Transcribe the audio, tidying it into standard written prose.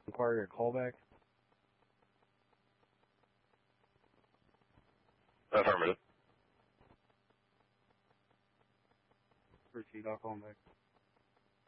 Require a callback? Affirmative. Proceed, I'll call him back.